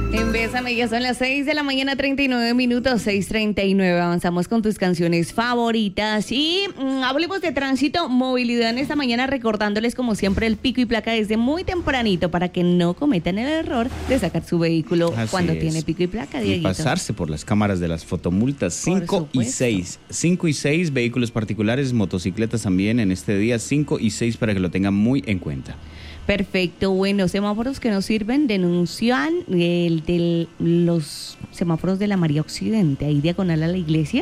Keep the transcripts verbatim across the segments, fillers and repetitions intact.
En Bésame, ya son las seis de la mañana, treinta y nueve minutos, seis treinta y nueve. Avanzamos con tus canciones favoritas y mmm, hablemos de tránsito, movilidad en esta mañana, recordándoles como siempre el pico y placa desde muy tempranito para que no cometan el error de sacar su vehículo Así cuando es. tiene pico y placa, Y Dieguito. pasarse por las cámaras de las fotomultas cinco y supuesto. seis. cinco y seis, vehículos particulares, motocicletas también en este día, cinco y seis para que lo tengan muy en cuenta. Perfecto, bueno, semáforos que nos sirven, denuncian el de los semáforos de la María Occidente, ahí diagonal a la iglesia.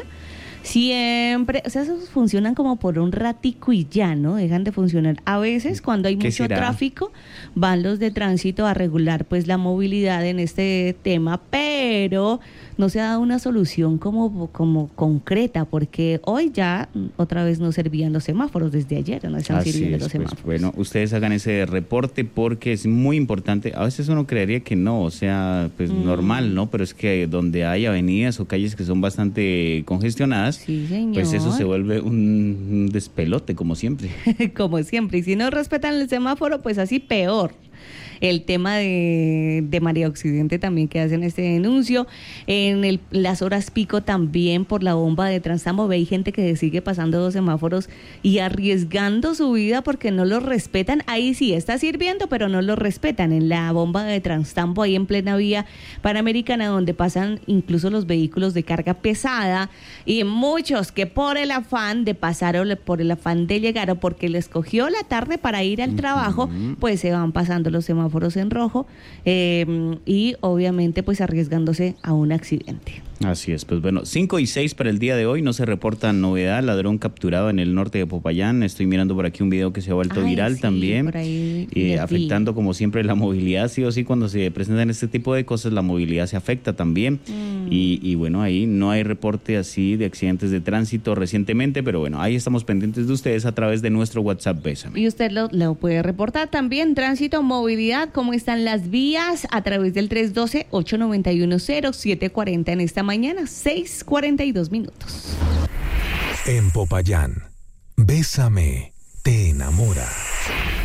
Siempre, o sea, esos funcionan como por un ratico y ya, ¿no? Dejan de funcionar. A veces, cuando hay ¿Qué mucho será? tráfico, van los de tránsito a regular pues la movilidad en este tema, pero no se ha dado una solución como, como concreta, porque hoy ya mm, otra vez no servían los semáforos, desde ayer no están Así sirviendo es, los pues, semáforos. bueno, ustedes hagan ese reporte porque es muy importante. A veces uno creería que no, o sea, pues Mm. normal, ¿no? Pero es que donde hay avenidas o calles que son bastante congestionadas, Sí, señor. pues eso se vuelve un despelote, como siempre. Como siempre, y si no respetan el semáforo, pues así peor. El tema de, de María Occidente también que hacen este denuncio. En el, las horas pico también por la bomba de Transtambo. Ve, hay gente que sigue pasando los semáforos y arriesgando su vida porque no los respetan. Ahí sí está sirviendo, pero no los respetan. En la bomba de Transtambo, ahí en plena vía Panamericana, donde pasan incluso los vehículos de carga pesada y muchos que por el afán de pasar o le- por el afán de llegar o porque les cogió la tarde para ir al trabajo, pues se van pasando los semáforos en rojo eh, y obviamente pues arriesgándose a un accidente. Así es, pues bueno, cinco y seis para el día de hoy, no se reporta novedad, ladrón capturado en el norte de Popayán. Estoy mirando por aquí un video que se ha vuelto Ay, viral sí, también, por ahí eh, les vi. afectando como siempre la movilidad, sí o sí, cuando se presentan este tipo de cosas, la movilidad se afecta también. Mm. Y, y bueno, ahí no hay reporte así de accidentes de tránsito recientemente, pero bueno, ahí estamos pendientes de ustedes a través de nuestro WhatsApp Bésame. Y usted lo, lo puede reportar también, tránsito, movilidad, cómo están las vías a través del tres uno dos, ocho nueve uno, cero siete cuatro cero en esta mañana, seis cuarenta y dos minutos. En Popayán, Bésame te enamora.